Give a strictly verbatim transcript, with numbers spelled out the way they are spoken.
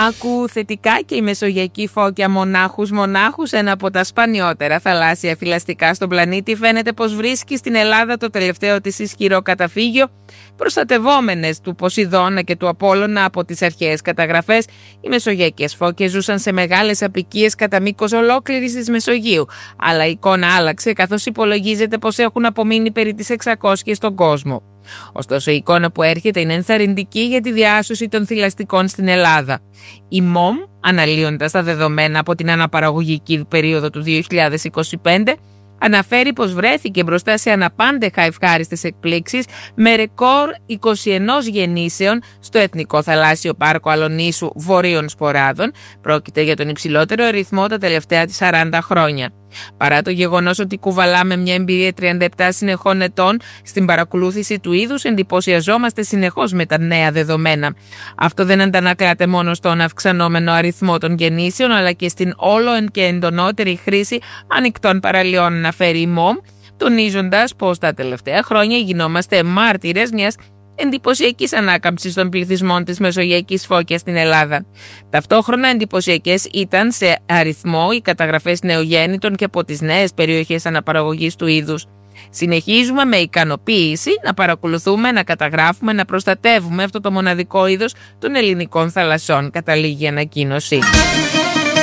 Άκου θετικά και η μεσογειακή φώκια μονάχους μονάχους, ένα από τα σπανιότερα θαλάσσια φυλαστικά στον πλανήτη, φαίνεται πως βρίσκει στην Ελλάδα το τελευταίο της ισχυρό καταφύγιο. Προστατευόμενες του Ποσειδώνα και του Απόλλωνα από τις αρχαίες καταγραφές, οι μεσογειακές φώκες ζούσαν σε μεγάλες αποικίες κατά μήκος ολόκληρης της Μεσογείου. Αλλά η εικόνα άλλαξε, καθώς υπολογίζεται πως έχουν απομείνει περί τις εξακόσιες στον κόσμο. Ωστόσο, η εικόνα που έρχεται είναι ενθαρρυντική για τη διάσωση των θηλαστικών στην Ελλάδα. Η ΜΟΜ, αναλύοντας τα δεδομένα από την αναπαραγωγική περίοδο του δύο χιλιάδες είκοσι πέντε, αναφέρει πως βρέθηκε μπροστά σε αναπάντεχα ευχάριστες εκπλήξεις με ρεκόρ είκοσι ένα γεννήσεων στο Εθνικό Θαλάσσιο Πάρκο Αλονίσου Βορείων Σποράδων. Πρόκειται για τον υψηλότερο αριθμό τα τελευταία σαράντα χρόνια. Παρά το γεγονός ότι κουβαλάμε μια εμπειρία τριάντα επτά συνεχών ετών στην παρακολούθηση του είδους, εντυπωσιαζόμαστε συνεχώς με τα νέα δεδομένα. Αυτό δεν αντανακλάται μόνο στον αυξανόμενο αριθμό των γεννήσεων, αλλά και στην όλο και εντονότερη χρήση ανοιχτών παραλιών, αναφέρει η ΜΟΜ, τονίζοντας πως τα τελευταία χρόνια γινόμαστε μάρτυρες μιας εντυπωσιακής ανάκαμψης των πληθυσμών της μεσογειακής φώκιας στην Ελλάδα. Ταυτόχρονα εντυπωσιακές ήταν σε αριθμό οι καταγραφές νεογέννητων και από τις νέες περιοχές αναπαραγωγής του είδους. Συνεχίζουμε με ικανοποίηση να παρακολουθούμε, να καταγράφουμε, να προστατεύουμε αυτό το μοναδικό είδος των ελληνικών θαλασσών, καταλήγει η ανακοίνωση.